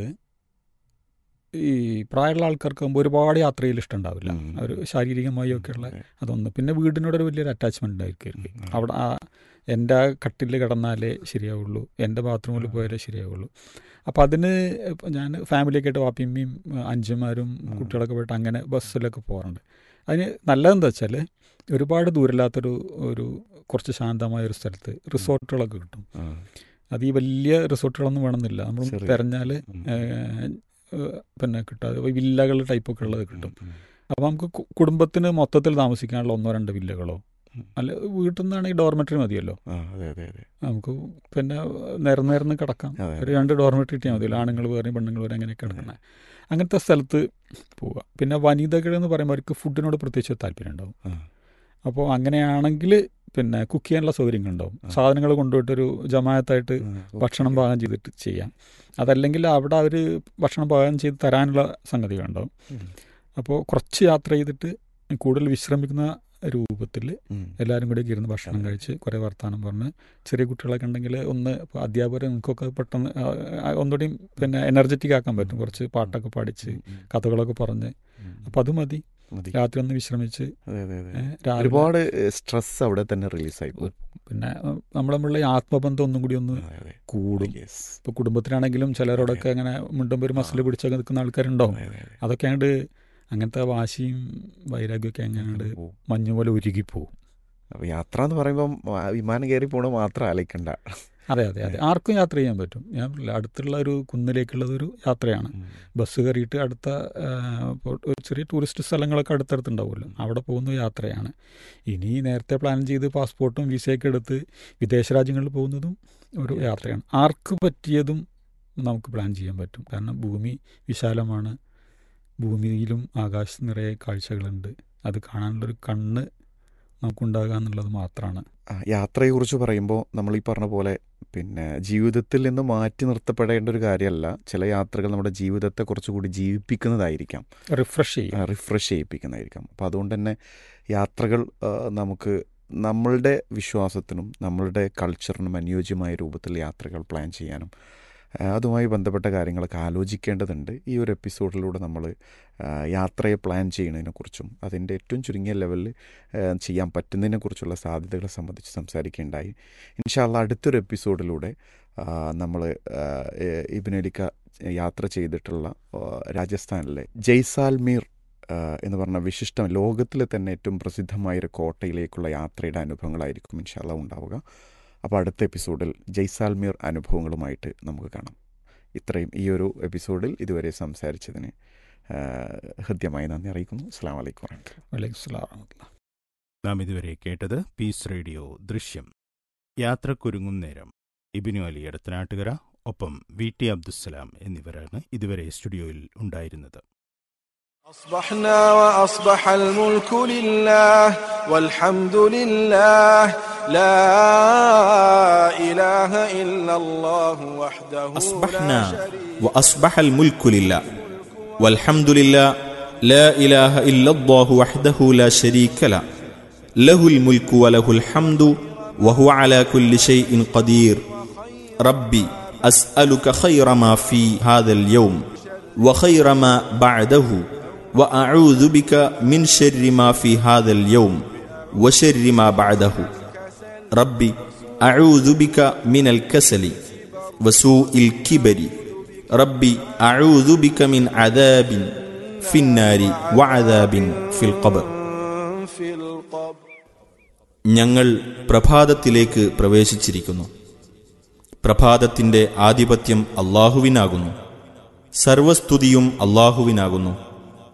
[SPEAKER 2] ഈ പ്രായമുള്ള ആൾക്കാർക്കാകുമ്പോൾ ഒരുപാട് യാത്രയിൽ ഇഷ്ടമുണ്ടാവില്ല, ഒരു ശാരീരികമായി ഒക്കെയുള്ള അതൊന്ന്. പിന്നെ വീടിനോടൊരു വലിയൊരു അറ്റാച്ച്മെൻ്റ് ഉണ്ടായിരിക്കും. അവിടെ എൻ്റെ കട്ടിൽ കിടന്നാലേ ശരിയാവുള്ളൂ, എൻ്റെ ബാത്റൂമിൽ പോയാലേ ശരിയാവുള്ളൂ. അപ്പോൾ അതിന് ഞാൻ ഫാമിലിയൊക്കെ ആയിട്ട് വാപ്പിയമ്മയും അഞ്ചന്മാരും കുട്ടികളൊക്കെ പോയിട്ട് അങ്ങനെ ബസ്സിലൊക്കെ പോകാറുണ്ട്. അതിന് നല്ലതെന്താ വെച്ചാൽ ഒരുപാട് ദൂരമില്ലാത്തൊരു കുറച്ച് ശാന്തമായൊരു സ്ഥലത്ത് റിസോർട്ടുകളൊക്കെ കിട്ടും. അത് ഈ വലിയ റിസോർട്ടുകളൊന്നും വേണമെന്നില്ല, നമ്മൾ തിരഞ്ഞാൽ പിന്നെ കിട്ടാതെ വില്ലകൾ ടൈപ്പൊക്കെ ഉള്ളത് കിട്ടും. അപ്പോൾ നമുക്ക് കുടുംബത്തിന് മൊത്തത്തിൽ താമസിക്കാനുള്ള 1-2 വില്ലകളോ, അല്ല വീട്ടിൽ നിന്നാണെങ്കിൽ ഡോർമെറ്ററി മതിയല്ലോ, നമുക്ക് പിന്നെ നിരന്ന് കിടക്കാം. ഒരു 2 ഡോർമെറ്ററി കിട്ടിയാൽ മതിയല്ലോ, ആണുങ്ങൾ വേറെ പെണ്ണുങ്ങൾ വേറെ അങ്ങനെയൊക്കെ കിടക്കണേ. അങ്ങനത്തെ സ്ഥലത്ത് പോവുക. പിന്നെ വനിതകൾ എന്ന് പറയുമ്പോൾ അവർക്ക് ഫുഡിനോട് പ്രത്യേകിച്ച് താല്പര്യം ഉണ്ടാവും. അപ്പോൾ അങ്ങനെയാണെങ്കിൽ പിന്നെ കുക്ക് ചെയ്യാനുള്ള സൗകര്യങ്ങളുണ്ടാവും, സാധനങ്ങൾ കൊണ്ടുപോയിട്ടൊരു ജമാഅത്തായിട്ട് ഭക്ഷണം പാകം ചെയ്തിട്ട് ചെയ്യാം. അതല്ലെങ്കിൽ അവിടെ അവർ ഭക്ഷണം പാകം ചെയ്ത് തരാനുള്ള സംഗതികളുണ്ടാവും. അപ്പോൾ കുറച്ച് യാത്ര ചെയ്തിട്ട് കൂടുതൽ വിശ്രമിക്കുന്ന രൂപത്തിൽ എല്ലാവരും കൂടി ഇരുന്ന് ഭക്ഷണം കഴിച്ച് കുറേ വർത്തമാനം പറഞ്ഞ്, ചെറിയ കുട്ടികളൊക്കെ ഉണ്ടെങ്കിൽ ഒന്ന് അധ്യാപകരെ നിങ്ങൾക്കൊക്കെ പെട്ടെന്ന് ഒന്നുകൂടി പിന്നെ എനർജറ്റിക് ആക്കാൻ പറ്റും, കുറച്ച് പാട്ടൊക്കെ പാടിച്ച് കഥകളൊക്കെ പറഞ്ഞ്. അപ്പം അത് മതി, രാത്രി ഒന്ന് വിശ്രമിച്ച്
[SPEAKER 1] ഒരുപാട് സ്ട്രെസ് അവിടെ തന്നെ റിലീസായി പോകും.
[SPEAKER 2] പിന്നെ നമ്മളുള്ള ആത്മബന്ധം ഒന്നും കൂടി ഒന്ന് കൂടും. ഇപ്പോൾ കുടുംബത്തിലാണെങ്കിലും ചിലരോടൊക്കെ അങ്ങനെ മുണ്ടുമ്പോൾ ഒരു മസിൽ പിടിച്ചൊക്കെ നിൽക്കുന്ന ആൾക്കാരുണ്ടാവും. അതൊക്കെ അങ്ങനത്തെ വാശിയും വൈരാഗ്യമൊക്കെ എങ്ങനെയുണ്ട് മഞ്ഞുപോലെ ഉരുകിപ്പോവും.
[SPEAKER 1] അപ്പോൾ യാത്ര എന്ന് പറയുമ്പം വിമാനം കയറി പോകണത് മാത്രം ആലോചിക്കണ്ട.
[SPEAKER 2] അതെ, ആർക്കും യാത്ര ചെയ്യാൻ പറ്റും. ഞാൻ അടുത്തുള്ള ഒരു കുന്നിലേക്കുള്ളതൊരു യാത്രയാണ്. ബസ് കയറിയിട്ട് അടുത്ത ചെറിയ ടൂറിസ്റ്റ് സ്ഥലങ്ങളൊക്കെ അടുത്തടുത്തുണ്ടാവുമല്ലോ, അവിടെ പോകുന്ന യാത്രയാണ്. ഇനി നേരത്തെ പ്ലാൻ ചെയ്ത് പാസ്പോർട്ടും വിസയൊക്കെ എടുത്ത് വിദേശ രാജ്യങ്ങളിൽ പോകുന്നതും ഒരു യാത്രയാണ്. ആർക്ക് പറ്റിയതും നമുക്ക് പ്ലാൻ ചെയ്യാൻ പറ്റും. കാരണം ഭൂമി വിശാലമാണ്, ഭൂമിയിലും ആകാശം നിറയെ കാഴ്ചകളുണ്ട്. അത് കാണാനുള്ളൊരു കണ്ണ് നമുക്കുണ്ടാകുക എന്നുള്ളത് മാത്രമാണ്.
[SPEAKER 1] യാത്രയെക്കുറിച്ച് പറയുമ്പോൾ നമ്മൾ ഈ പറഞ്ഞ പോലെ പിന്നെ ജീവിതത്തിൽ നിന്ന് മാറ്റി നിർത്തപ്പെടേണ്ട ഒരു കാര്യമല്ല. ചില യാത്രകൾ നമ്മുടെ ജീവിതത്തെ കുറച്ചുകൂടി ജീവിപ്പിക്കുന്നതായിരിക്കാം, റിഫ്രഷ് ചെയ്യിപ്പിക്കുന്നതായിരിക്കാം. അപ്പോൾ അതുകൊണ്ട് തന്നെ യാത്രകൾ നമുക്ക് നമ്മളുടെ വിശ്വാസത്തിനും നമ്മളുടെ കൾച്ചറിനും അനുയോജ്യമായ രൂപത്തിൽ യാത്രകൾ പ്ലാൻ ചെയ്യാനും അതുമായി ബന്ധപ്പെട്ട കാര്യങ്ങളൊക്കെ ആലോചിക്കേണ്ടതുണ്ട്. ഈ ഒരു എപ്പിസോഡിലൂടെ നമ്മൾ യാത്രയെ പ്ലാൻ ചെയ്യുന്നതിനെക്കുറിച്ചും അതിൻ്റെ ഏറ്റവും ചുരുങ്ങിയ ലെവലിൽ ചെയ്യാൻ പറ്റുന്നതിനെക്കുറിച്ചുള്ള സാധ്യതകളെ സംബന്ധിച്ച് സംസാരിക്കുകയുണ്ടായി. ഇൻഷാ അല്ലാഹ് അടുത്തൊരു എപ്പിസോഡിലൂടെ നമ്മൾ ഇബ്നുലിക്ക യാത്ര ചെയ്തിട്ടുള്ള രാജസ്ഥാനിലെ ജയ്സാൽമീർ എന്ന് പറഞ്ഞ വിശിഷ്ടം ലോകത്തിലെ തന്നെ ഏറ്റവും പ്രസിദ്ധമായൊരു കോട്ടയിലേക്കുള്ള യാത്രയുടെ അനുഭവങ്ങളായിരിക്കും ഇൻഷാ അല്ലാഹ് ഉണ്ടാവുക. അപ്പോൾ അടുത്ത എപ്പിസോഡിൽ ജയ്സാൽമീർ അനുഭവങ്ങളുമായിട്ട് നമുക്ക് കാണാം. ഇത്രയും ഈ ഒരു എപ്പിസോഡിൽ ഇതുവരെ സംസാരിച്ചതിന് ഹൃദ്യമായി നന്ദി അറിയിക്കുന്നു. അസ്സലാമു അലൈക്കും വറഹ്മത്തുള്ളാഹി.
[SPEAKER 3] നാം ഇതുവരെ കേട്ടത് പീസ് റേഡിയോ ദൃശ്യം യാത്രക്കൊരുങ്ങും നേരം. ഇബ്നു അലി എടത്തനാട്ടുകര ഒപ്പം VT അബ്ദുസ്സലാം എന്നിവരാണ് ഇതുവരെ സ്റ്റുഡിയോയിൽ ഉണ്ടായിരുന്നത്.
[SPEAKER 4] أصبحنا وأصبح الملك لله والحمد لله لا إله إلا الله وحده
[SPEAKER 5] أصبحنا وأصبح الملك لله والحمد لله لا إله إلا الله وحده لا شريك له له الملك وله الحمد وهو على كل شيء قدير ربي أسألك خير ما في هذا اليوم وخير ما بعده وأعوذ بك من شر ما في هذا اليوم وشر ما بعده ربي أعوذ بك من الكسل وسوء الكبر ربي أعوذ بك من عذاب في النار وعذاب في القبر. ഞങ്ങൾ പ്രഭാതത്തിലേക്ക് പ്രവേശിച്ചിരിക്കുന്നു. പ്രഭാതത്തിൻ്റെ ആധിപത്യം അല്ലാഹുവിനാകുന്നു. സർവസ്തുതിയും അല്ലാഹുവിനാകുന്നു.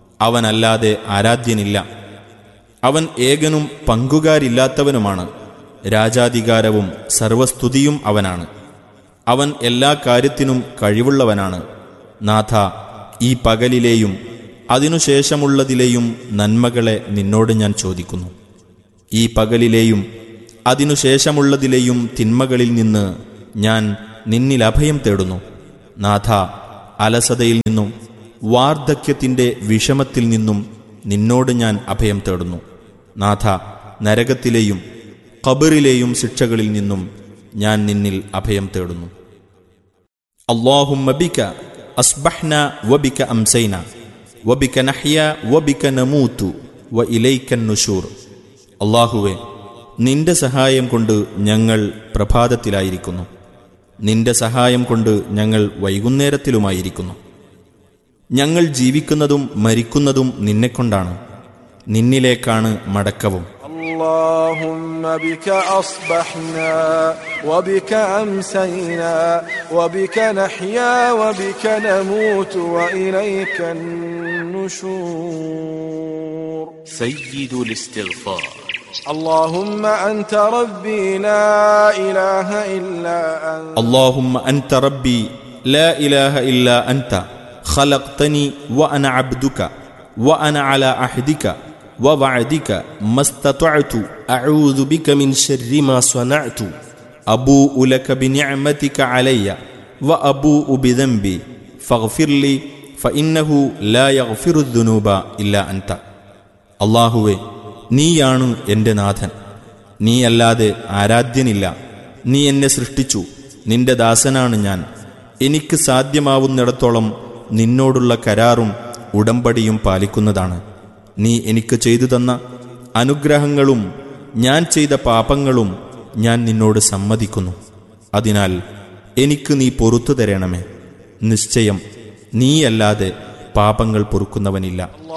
[SPEAKER 5] അവനല്ലാതെ ആരാധ്യനില്ല. അവൻ ഏകനും പങ്കുകാരില്ലാത്തവനുമാണ്. രാജാധികാരവും സർവസ്തുതിയും അവനാണ്. അവൻ എല്ലാ കാര്യത്തിനും കഴിവുള്ളവനാണ്. നാഥ, ഈ പകലിലെയും അതിനുശേഷമുള്ളതിലെയും നന്മകളെ നിന്നോട് ഞാൻ ചോദിക്കുന്നു. ഈ പകലിലെയും അതിനുശേഷമുള്ളതിലെയും തിന്മകളിൽ നിന്ന് ഞാൻ നിന്നിൽ അഭയം തേടുന്നു. നാഥ, അലസതയിൽ നിന്നും വാർദ്ധക്യത്തിൻ്റെ വിഷമത്തിൽ നിന്നും നിന്നോട് ഞാൻ അഭയം തേടുന്നു. നാഥ, നരകത്തിലെയും ഖബറിലെയും ശിക്ഷകളിൽ നിന്നും ഞാൻ നിന്നിൽ അഭയം തേടുന്നു. അല്ലാഹുമ്മ ബിക അസ്ബഹ്ന വബിക അംസൈന വബിക നഹ്യ വബിക നമൂതു വ ഇലൈക്കൻ നുശൂർ. അല്ലാഹുവേ, നിന്റെ സഹായം കൊണ്ട് ഞങ്ങൾ പ്രഭാതത്തിലായിരിക്കുന്നു, നിന്റെ സഹായം കൊണ്ട് ഞങ്ങൾ വൈകുന്നേരത്തിലുമായിരിക്കുന്നു. ഞങ്ങൾ ജീവിക്കുന്നതും മരിക്കുന്നതും നിന്നെക്കൊണ്ടാണ്, നിന്നിലേക്കാണ് മടക്കവും.
[SPEAKER 4] اللهم بك أصبحنا وبك أمسينا وبك نحيا وبك نموت وإليك النشور.
[SPEAKER 6] سيد الاستغفار.
[SPEAKER 4] اللهم أنت ربي لا إله إلا أنت.
[SPEAKER 5] اللهم أنت ربي لا إله إلا أنت خلقتني وأنا عبدك وأنا على عهدك ووعدك ما استطعت أعوذ بك من شر ما صنعت أبوء لك بنعمتك علي وأبوء بذنبي فاغفر لي فإنه لا يغفر الذنوب إلا أنت. അല്ലാഹുവേ, നീയാണ് എൻ്റെ നാഥൻ, നീയല്ലാതെ ആരാധ്യനില്ല. നീ എന്നെ സൃഷ്ടിച്ചു, നിന്റെ ദാസനാണ് ഞാൻ. എനിക്ക് സാധ്യമാവുന്നിടത്തോളം നിന്നോടുള്ള കരാറും ഉടമ്പടിയും പാലിക്കുന്നതാണ്. നീ എനിക്ക് ചെയ്തു തന്ന അനുഗ്രഹങ്ങളും ഞാൻ ചെയ്ത പാപങ്ങളും ഞാൻ നിന്നോട് സമ്മതിക്കുന്നു. അതിനാൽ എനിക്ക് നീ പൊറുത്തു തരണമേ. നിശ്ചയം നീയല്ലാതെ പാപങ്ങൾ പൊറുക്കുന്നവനില്ല.